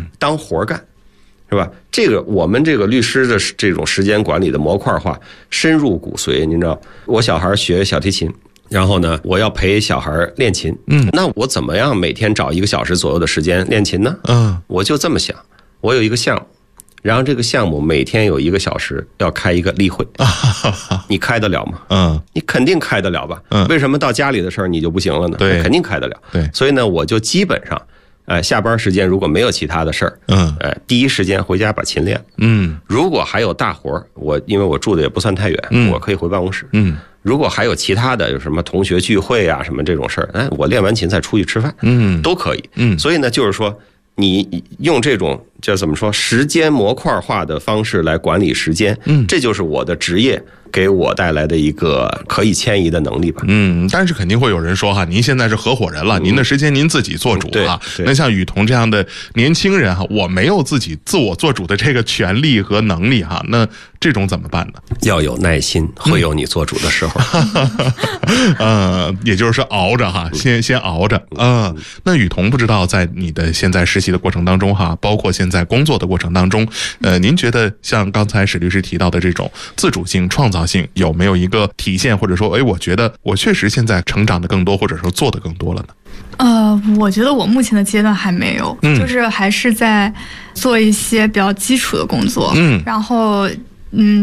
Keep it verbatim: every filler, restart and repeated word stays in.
嗯，当活干，是吧？这个我们这个律师的这种时间管理的模块化深入骨髓，你知道，我小孩学小提琴。然后呢，我要陪小孩练琴，嗯，那我怎么样每天找一个小时左右的时间练琴呢？嗯，我就这么想，我有一个项目，然后这个项目每天有一个小时要开一个例会，你开得了吗？嗯，你肯定开得了吧？嗯，为什么到家里的事儿你就不行了呢？对，肯定开得了。对，所以呢，我就基本上，呃，下班时间如果没有其他的事儿，嗯，呃，第一时间回家把琴练，嗯，如果还有大活儿，我因为我住的也不算太远，嗯，我可以回办公室，嗯。如果还有其他的，有什么同学聚会啊，什么这种事儿，哎，我练完琴再出去吃饭，嗯，都可以，嗯。所以呢，就是说，你用这种叫怎么说，时间模块化的方式来管理时间，嗯，这就是我的职业给我带来的一个可以迁移的能力吧。 嗯，但是肯定会有人说哈，您现在是合伙人了，您的时间您自己做主啊。那像雨桐这样的年轻人哈，我没有自己自我做主的这个权利和能力哈，那这种怎么办呢？ 要有耐心，会有你做主的时候。 呃，也就是说熬着哈，先先熬着。嗯、呃，那雨桐不知道在你的现在实习的过程当中哈，包括现在工作的过程当中，呃，您觉得像刚才史律师提到的这种自主性、创造性有没有一个体现，或者说，哎，我觉得我确实现在成长的更多，或者说做的更多了呢？ 呃，我觉得我目前的阶段还没有，嗯、就是还是在做一些比较基础的工作，嗯，然后。嗯，